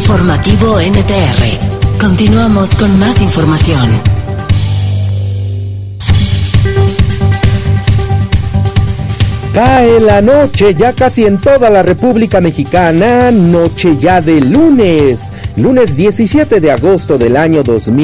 Informativo NTR. Continuamos con más información. Cae la noche ya casi en toda la República Mexicana, noche ya de lunes 17 de agosto del año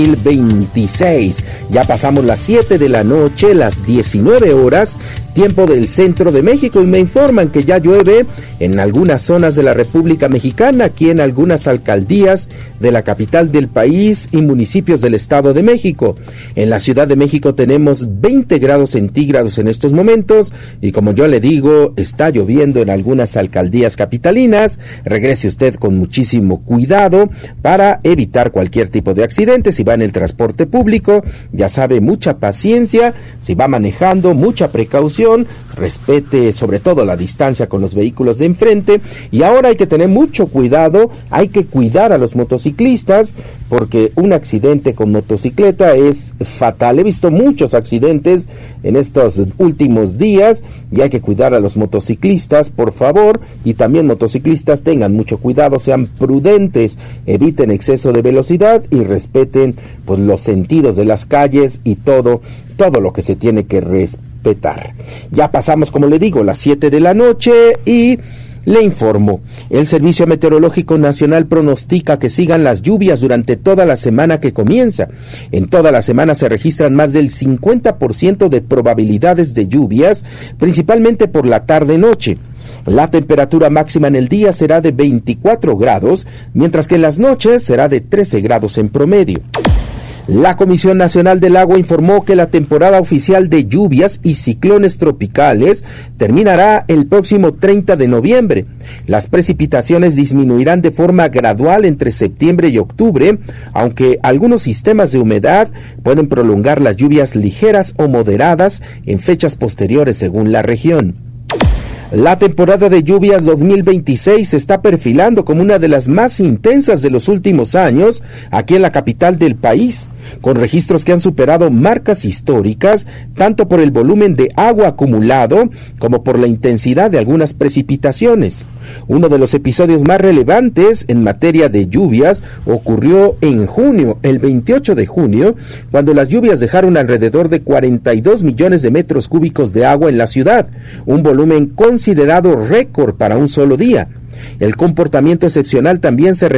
2026. Ya pasamos las 7 de la noche, las 19 horas, tiempo del centro de México, y me informan que ya llueve en algunas zonas de la República Mexicana, aquí en algunas alcaldías de la capital del país y municipios del Estado de México. En la Ciudad de México tenemos 20 grados centígrados en estos momentos, y como yo le digo, está lloviendo en algunas alcaldías capitalinas. Regrese usted con muchísimo cuidado para evitar cualquier tipo de accidente. Si va en el transporte público, ya sabe, mucha paciencia. Si va manejando, mucha precaución. Respete sobre todo la distancia con los vehículos de enfrente. Y ahora hay que tener mucho cuidado, hay que cuidar a los motociclistas, porque un accidente con motocicleta es fatal. He visto muchos accidentes en estos últimos días y hay que cuidar a los motociclistas, por favor. Y también motociclistas, tengan mucho cuidado, sean prudentes, eviten exceso de velocidad y respeten pues los sentidos de las calles y todo lo que se tiene que respetar. Ya pasamos, como le digo, las 7 de la noche y le informo, el Servicio Meteorológico Nacional pronostica que sigan las lluvias durante toda la semana que comienza. En toda la semana se registran más del 50% de probabilidades de lluvias, principalmente por la tarde-noche. La temperatura máxima en el día será de 24 grados, mientras que en las noches será de 13 grados en promedio. La Comisión Nacional del Agua informó que la temporada oficial de lluvias y ciclones tropicales terminará el próximo 30 de noviembre. Las precipitaciones disminuirán de forma gradual entre septiembre y octubre, aunque algunos sistemas de humedad pueden prolongar las lluvias ligeras o moderadas en fechas posteriores según la región. La temporada de lluvias 2026 se está perfilando como una de las más intensas de los últimos años aquí en la capital del país, con registros que han superado marcas históricas, tanto por el volumen de agua acumulado como por la intensidad de algunas precipitaciones. Uno de los episodios más relevantes en materia de lluvias ocurrió en junio, el 28 de junio, cuando las lluvias dejaron alrededor de 42 millones de metros cúbicos de agua en la ciudad, un volumen considerado récord para un solo día. El comportamiento excepcional también se